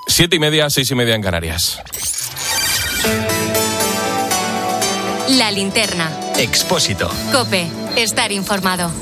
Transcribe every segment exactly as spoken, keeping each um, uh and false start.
Siete y media, seis y media en Canarias. La linterna. Expósito. COPE. Estar informado.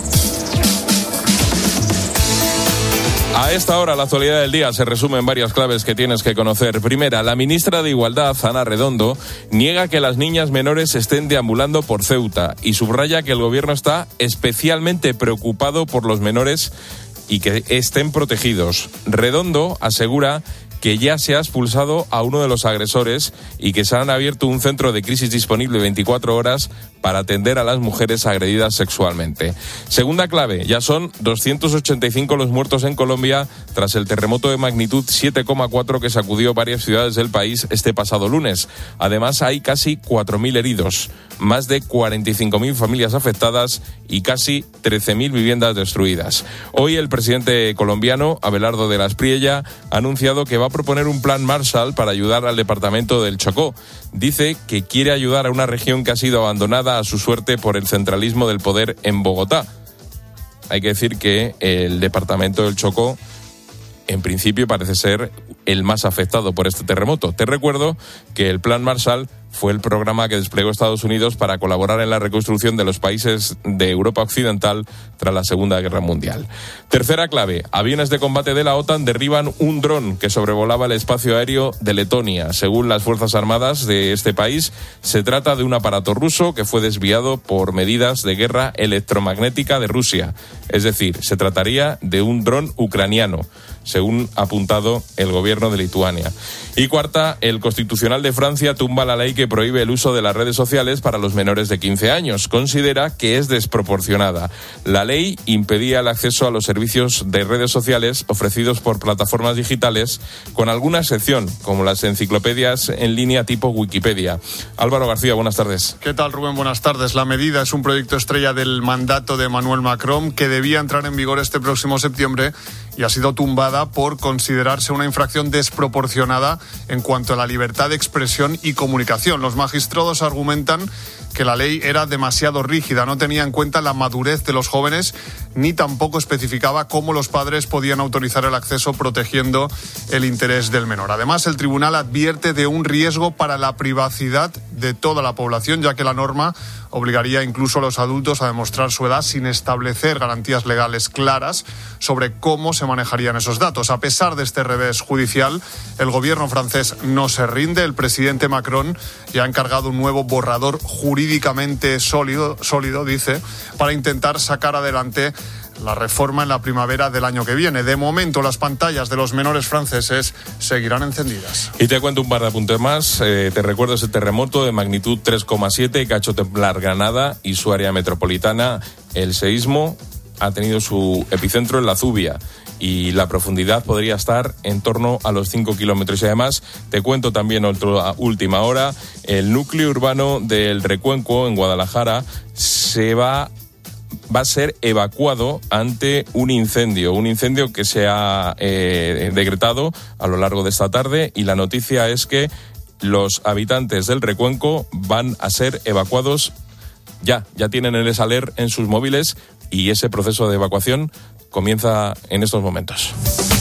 A esta hora, la actualidad del día se resume en varias claves que tienes que conocer. Primera, la ministra de Igualdad, Ana Redondo, niega que las niñas menores estén deambulando por Ceuta y subraya que el gobierno está especialmente preocupado por los menores y que estén protegidos. Redondo asegura que ya se ha expulsado a uno de los agresores y que se han abierto un centro de crisis disponible veinticuatro horas para atender a las mujeres agredidas sexualmente. Segunda clave, ya son doscientos ochenta y cinco los muertos en Colombia tras el terremoto de magnitud siete coma cuatro que sacudió varias ciudades del país este pasado lunes. Además, hay casi cuatro mil heridos, más de cuarenta y cinco mil familias afectadas y casi trece mil viviendas destruidas. Hoy el presidente colombiano, Abelardo de la Espriella, ha anunciado que va a proponer un plan Marshall para ayudar al departamento del Chocó. Dice que quiere ayudar a una región que ha sido abandonada a su suerte por el centralismo del poder en Bogotá. Hay que decir que el departamento del Chocó, en principio, parece ser el más afectado por este terremoto. Te recuerdo que el Plan Marshall fue el programa que desplegó Estados Unidos para colaborar en la reconstrucción de los países de Europa Occidental tras la Segunda Guerra Mundial. Tercera clave, aviones de combate de la OTAN derriban un dron que sobrevolaba el espacio aéreo de Letonia. Según las Fuerzas Armadas de este país, se trata de un aparato ruso que fue desviado por medidas de guerra electromagnética de Rusia. Es decir, se trataría de un dron ucraniano, según ha apuntado el gobierno de Lituania. Y cuarta, el Constitucional de Francia tumba la ley que prohíbe el uso de las redes sociales para los menores de quince años. Considera que es desproporcionada. La ley impedía el acceso a los servicios de redes sociales ofrecidos por plataformas digitales, con alguna excepción, como las enciclopedias en línea tipo Wikipedia. Álvaro García, buenas tardes. ¿Qué tal, Rubén? Buenas tardes. La medida es un proyecto estrella del mandato de Emmanuel Macron que debía entrar en vigor este próximo septiembre y ha sido tumbada por considerarse una infracción desproporcionada en cuanto a la libertad de expresión y comunicación. Los magistrados argumentan que la ley era demasiado rígida, no tenía en cuenta la madurez de los jóvenes ni tampoco especificaba cómo los padres podían autorizar el acceso protegiendo el interés del menor. Además, el tribunal advierte de un riesgo para la privacidad de toda la población, ya que la norma obligaría incluso a los adultos a demostrar su edad sin establecer garantías legales claras sobre cómo se manejarían esos datos. A pesar de este revés judicial, el gobierno francés no se rinde. El presidente Macron ya ha encargado un nuevo borrador jurídicamente sólido, sólido, dice, para intentar sacar adelante la reforma en la primavera del año que viene. De momento, las pantallas de los menores franceses seguirán encendidas. Y te cuento un par de apuntes más. Eh, te recuerdo ese terremoto de magnitud tres coma siete que ha hecho temblar Granada y su área metropolitana. El seísmo ha tenido su epicentro en la Zubia y la profundidad podría estar en torno a los cinco kilómetros. Y además, te cuento también otra última hora, el núcleo urbano del Recuenco, en Guadalajara, se va va a ser evacuado ante un incendio, un incendio que se ha eh, decretado a lo largo de esta tarde, y la noticia es que los habitantes del Recuenco van a ser evacuados ya, ya tienen el EsAler en sus móviles y ese proceso de evacuación comienza en estos momentos.